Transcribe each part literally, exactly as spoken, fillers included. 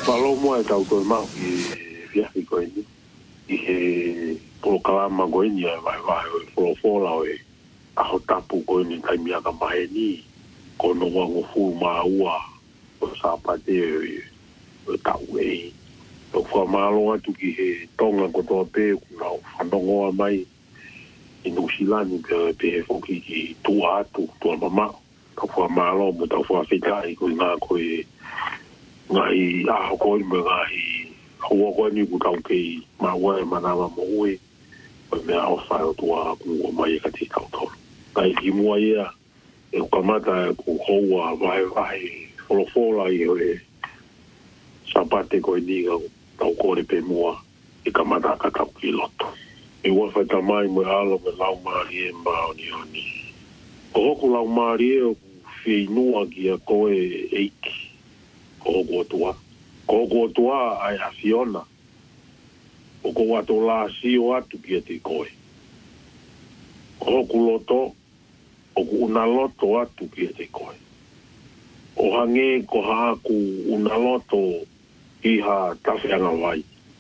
Malo mo e tau koe mau i viahi koe ni. I he polo kalama koe ni e vai vai o e wholofola o e aho tapu koe ni taimi aka mahe ni. Kono wango fu maa ua o sāpate e o tau e. O wha malo atu ki he tonga kotoa pē kuna o whanongoa mai. I Nusilani pe pe he whoki ki tua atu, tua mama. Tau wha malo mo tau wha whitai koe ngā koe ngai aho koe me ngai hua koe ni ku tau kei maua e manawa mo ue koe mea o whae o tua kua mai e kati tau tolu. Ngai ki mua ia e ukamata e ku houa vai vai wholofola i o e sapate koe ni ngau tau kore pe mua e kamata ka tau ki loto. E wawhai tamai mo e alo me lau maari e mao ni honi. O hoku lau maari e o ku whiinua ki a koe eiki. Ko ko tua ko ko tua ai a Fiona o ko wato la si o atu ki te koe ko ku loto o ku una loto atu ki te koe o hange ko ha ku una loto i ha tawhianga vai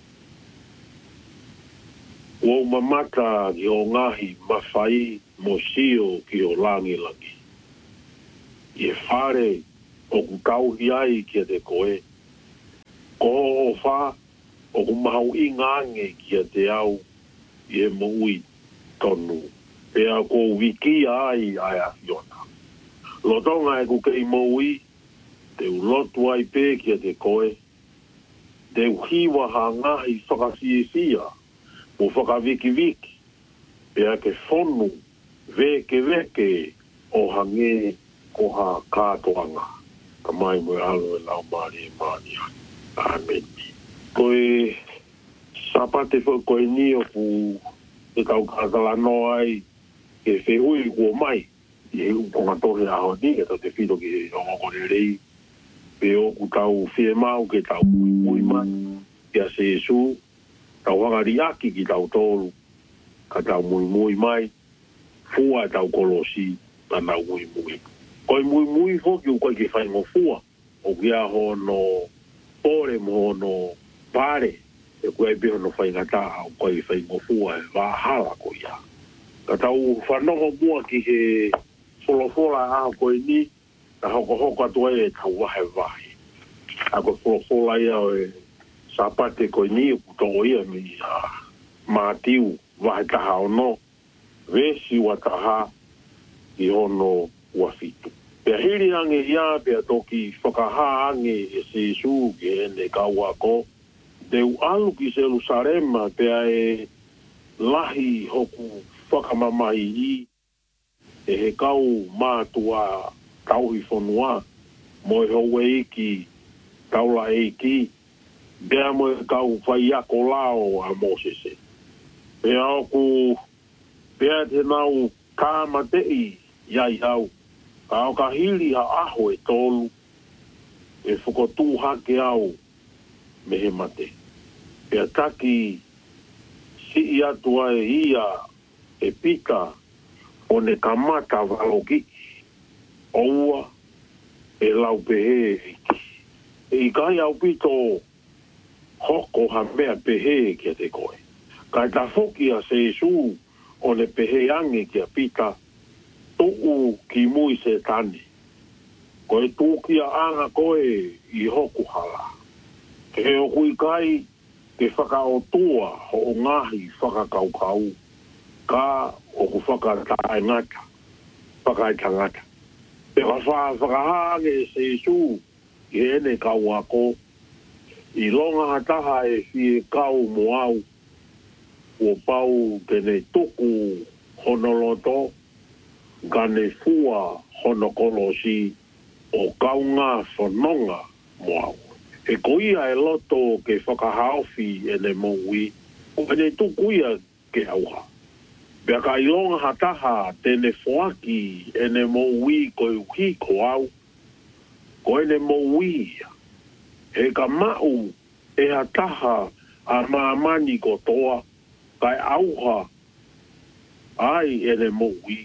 o mamata ki o ngahi mawhai mo sio ki o langi langi i e whare o ku tau hiai ki te koe. Ko o wha, o ku mahau i ngange ki te au i e moui tonu. Pea ko wiki ai ai a Fiona. Lotonga e ku kei moui, te u lotu ai pē ki te koe. Te u hiwa ha ngahi whakasiisia, mo whakawiki wiki. Pea ke whonu, veke veke o hange ko ha kātoanga. Kamai mo e alo e lau maari e maani. Amen. Koe sapate fo koe ni o ku e kau kakala no ai ke whehui kua mai. I e uponga tohe aho ni e tau te whito ki o ngokore rei. Pe o ku tau whie mau ke tau mui mui mai. Kia se esu tau hangari aki ki tau tolu. Ka tau mui mui mai. Fua tau kolosi ka tau mui mui. Koe mui mui hoki u koe ki whai ngo fua. O kia hono pore mo hono pare. E koe pe hono whai ngata o koe ki whai ngo fua e wahala ko ia. Ka tau whanongo mua ki he wholofola aho koe ni. Ka hoko hoko atua e tau wahe wahe. A koe wholofola ia o e sapate koe ni o kutongo ia mi a mātiu wahe taha o no. Vesi wa taha i hono ua fitu. Pea hiri ange ia, pea toki whakaha ange e se su ke ene kaua ko. Deu alu ki Jerusalema, pea e lahi hoku whakamamai i e he kau mātua tauhi whanua. Mo e hoe iki, taula e iki, pea mo e kau whai ako lao a Mosese. Pea oku, pea te nau kāmatei iai au. Ka o ka hili ha aho e tolu e whakotū hake au me he mate. Pea taki si i atu ai ia e pita o ne kamata waloki oua e lau pehe iki. E i kai au pito hoko ha mea pehe ki te koe. Kai ta whoki a se su o ne pehe ange ki a pita tuu ki mui se tani. Koe tūki a anga koe i hoku hala. Ke he oku i kai ke whakaotua ho o ngahi whakakaukau. Ka oku whakatae ngata. Whakai tangata. Pe wha whakahange se su i ene kau ako. I longa hataha e fie kau mo au. O pau tene tuku honoloto. Gane fua hono kolosi o kaunga whanonga moau. E koia e loto ke whakahauwhi e ne moui, o ene tukuia ke auha. Pea ka ilonga hataha tene whoaki e ne moui koe uhi ko au, ko ene moui. He ka mau e hataha a maamani ko toa, kai auha ai e ne moui.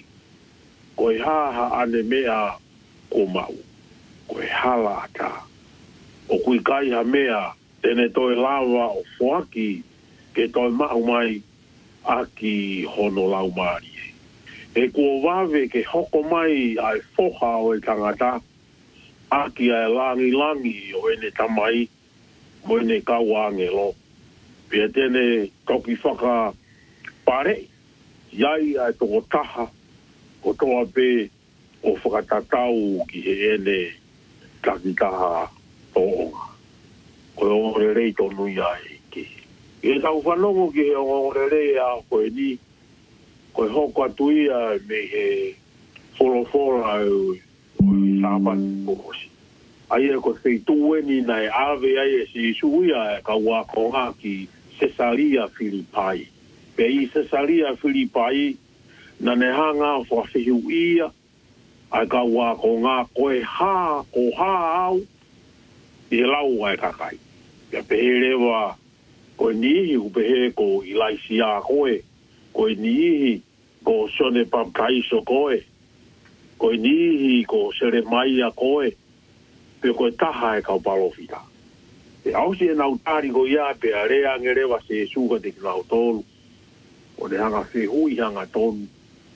Koe haha ane mea ko mau. Koe hala ata. o kui kai ha mea tene toi lava o foaki ke toi mau mai aki hono lau maari. E kua wawe ke hoko mai ai foha o e tangata aki ai langi langi o ene tamai mo ene kawange lo. Pia tene toki whaka pare iai ai toko taha o toa pe o whakatatau ki he ene takitaha toonga. Koe ongore rei tonu iai ki. E tau whanongo ki he ongore rei a koe ni, koe hoko atu ia me he wholofora o i sāpati kohosi. Ai e koe wheitue ni nei ave ai e si suia e ka wakonga ki Cesaria Filipai. Pe i Cesaria Filipai na ne hanga whawhihu ia ai ka wakonga koe ha, ko ha au i lau ai kakai. Pea pehe rewa koe nihi upehe ko ilaisi a koe, koe nihi ko sone pamkaiso koe, koe nihi ko sere mai a koe, pe koe taha e kau palofita. Pe ausi e nau tari ko ia pe a rea ngerewa se suga te kinau tonu, o ne hanga whihui hanga tonu,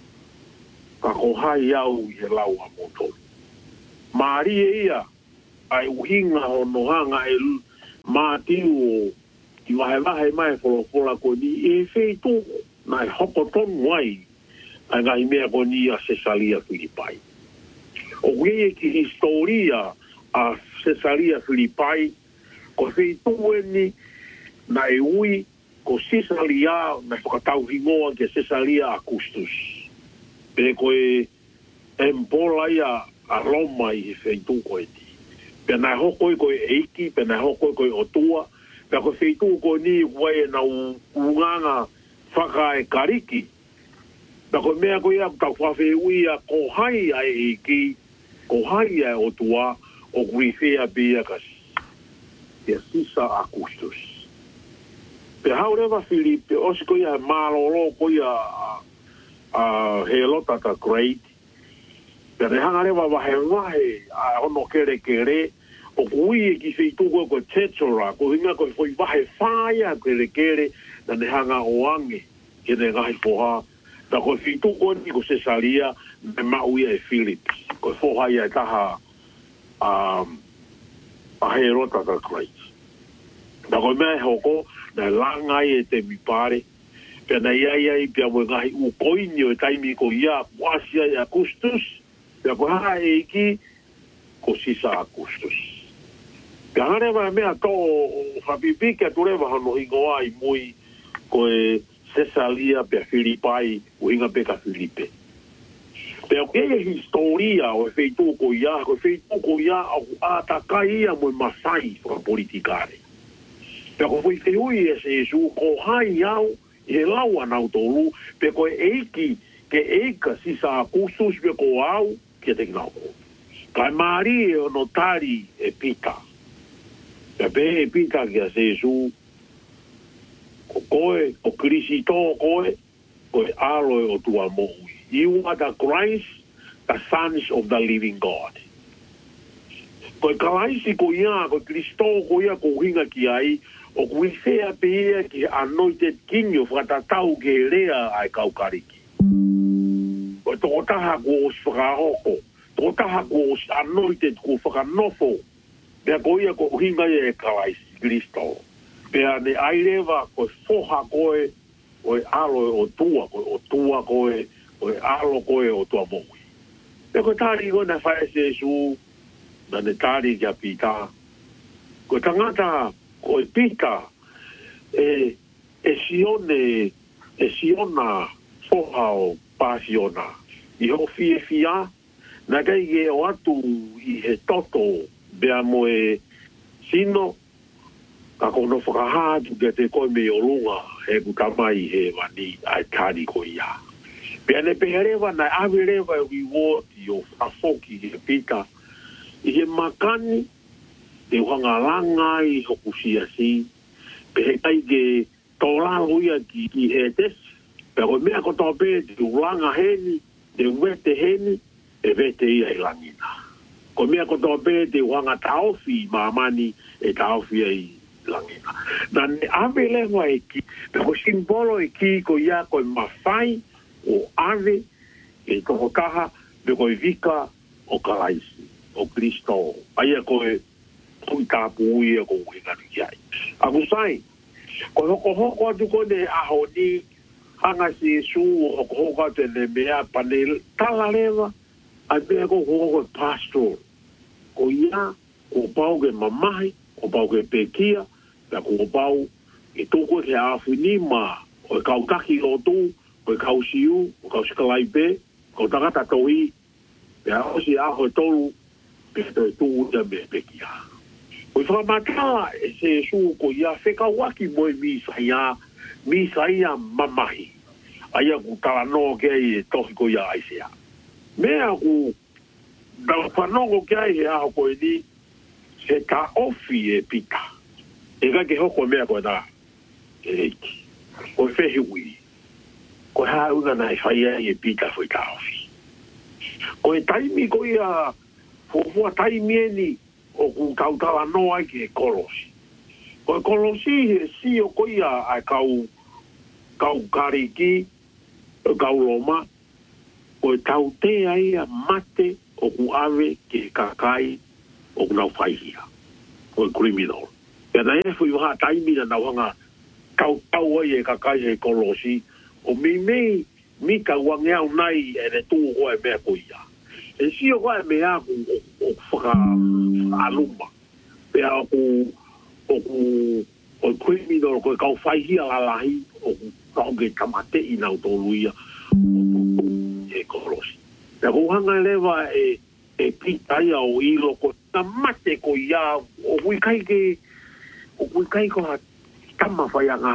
ka ko hai au i he lau a mo tonu. Maari e ia, ai uhinga o no hanga e mātiu o ki wahe wahe mai wholofola ko ni e whei tōko na e hoko tonu ai ai ngahi mea ko ni a Cesaria Filipai. O wei ki historia a Cesaria Filipai ko whei tōe ni na e ui ko Cesaria na whakatau hingoa ki Cesaria Augustus. Pe ko e empola ia a Roma i he whei tōko e ti. Pe nai hoko i koe eiki, pe nai hoko i koe otua, pe koe wheitu koe ni wai na unganga whaka e kariki. Pe koe mea koe ia tau whawhe uia ko hai ai eiki, ko hai ai otua, o kui whea bia kasi. Pe Sisa Augustus. Pe haurewa Filipe, osi koe ia malolo koe ia uh, Helota ta Great, pe ne hangarewa wahe wahe a ono kere kere o kui e ki whituko ko Tetora ko hinga ko foi wahe whaia kere kere na ne hanga o ange ke ne ngahi poha na ko whituko ni ko Cesaria me mauia e Philips ko whoha ia taha um, a Herota ka Great na ko mea hoko na langai e te mipare pe na ia ia i pia mo ngahi u koini o taimi ko ia wasia i Augustus. Pea ko haa e iki, ko Sisa Augustus. Pea harewa mea tō whapipike tu rewa hano hingoa i mui ko e Cesaria pea Filipai o hinga peka Filipe. Pea ke e historia o e wheitu ko ia, ko e wheitu ko ia au atakai ia mo masai whaka politikare. Pea ko fui whihui e se esu ko hai au i he lau anau tolu, pea ko e eiki ke eika Sisa Augustus pea ko au kia te kinau. Kai maari e ono tari e pita. Pea pe e pita kia Jesu, ko koe, o Krisi tō koe, koe aloe o tua mohui. You are the Christ, the sons of the living God. Koe kalaisi ko ia, koe Kristo ko ia ko hinga ki ai, o kui whea pe ia ki anointed king o whakatatau ke rea ai kaukariki. Koe tō taha ko os whakahoko, tō taha ko os anointed ko whakanofo, pea ko ia ko hinga ia e kalaisi Kristo. Pea ne airewa koe whoha koe, koe aloe o tua, koe o tua koe, koe alo koe o tua mohui. Pea koe tāri koe na whae se su, na ne tāri kia pita. Koe tangata, koe pita, e, e sione, e siona whoha o pasiona. I ho fie fia, na kei ke o atu i he toto, bea mo e sino, ka kono whakahātu ke te koe me o lunga, he kutamai he wani ai tāri ko ia. Pea ne peherewa, na awerewa e wiwoti o whafoki he pita, i he makani, te whangalanga i hokusia si, pehe kai ke tōlalo ia ki, ki he tesi, pea koe mea ko tō pe te ulanga heni, te wete heni, e vete ia i langina. ko mea ko tō pē te wanga taofi mamani e taofi ai langina. Na ne ave lewa e ki, pe ko simbolo e ki ko ia ko mawhai o ave e toko kaha pe ko vika o kalaisi, o Kristo. Aia ko e hui tāpu ui e ko ui nganu ki ai. Aku sai, ko hoko hoko atu ko ne aho ni hanga si su o hoko hoko atu ne mea pane tala lewa a mea ko hoko pastoral. Ko ia, ko pau ke mamahi, ko pau ke pekia, na ko pau e toko ke awhi ni ma, o e kau taki o tū, o e kau siu, o kau sikalai pe, ko tangata tohi, pe a osi aho e tolu, pe to e tū uta me pekia. Ko i whakamata e se su ko ia wheka waki mo e misa ia, misa ia mamahi. Aia ku tala no ke e tohi ko ia aisea. Mea ku da whanongo kia e aho koe ni, se ka ofi e pita. E ka ke hoko mea koe da, e reiki. Koe whehi ui. Koe haa unga nai whaia e pita fui ka ofi. Koe taimi koe a fufua taimi e ni, o ku kautala noa ke kolosi. Koe kolosi he si o koe a a kau, kau kariki, kau loma, koe tau te ai a mate, o ku ave ke kakai o ku nau whaihia. O criminal. Pea na e fui waha taimi na nauhanga kau tau ai e kakai e kolosi. O mi mei mi ka wangeau nai e ne tū hoa e mea koia. E si o hoa e mea ku o whaka aluma. Pea o ku o ku o criminal ko e kau whaihia lalahi o ku kau ke tamate i nau tōluia o ku e kolosi. Pea ko hanga lewa e, e pita ia o ilo ko na mate ko ia o hui kai ke o hui kai ko ha tama whaianga